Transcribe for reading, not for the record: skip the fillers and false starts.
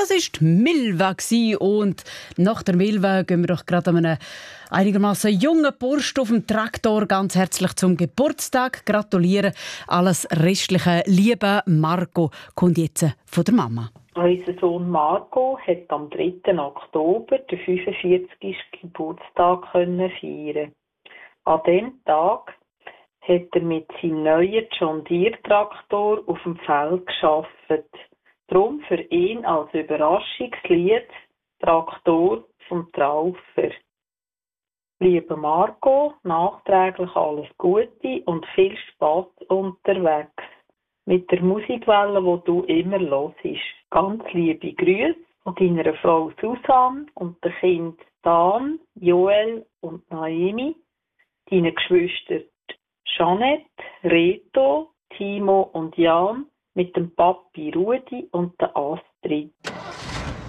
Das war die Milva und nach der Milva gehen wir doch gerade an einem einigermaßen jungen Bursch auf dem Traktor ganz herzlich zum Geburtstag gratulieren. Alles Restliche Liebe Marco kommt jetzt von der Mama. Unser Sohn Marco hat am 3. Oktober den 45. Geburtstag feiern. An diesem Tag hat er mit seinem neuen John Deere Traktor auf dem Feld gearbeitet. Darum für ihn als Überraschungslied Traktor vom Traufer. Lieber Marco, nachträglich alles Gute und viel Spaß unterwegs. Mit der Musikwelle, die du immer hörst. Ganz liebe Grüße von deiner Frau Susanne und den Kindern Dan, Joel und Naomi, deinen Geschwistern Jeanette, Reto, Timo und Jan, mit dem Papi Rudi und der Astrid.